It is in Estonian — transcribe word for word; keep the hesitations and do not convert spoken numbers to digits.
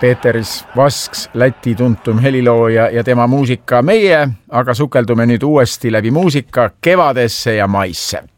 Peeteris Vasks, Läti tuntum helilooja ja tema muusika. Meie aga sukeldume nüüd uuesti läbi muusika kevadesse ja maisse.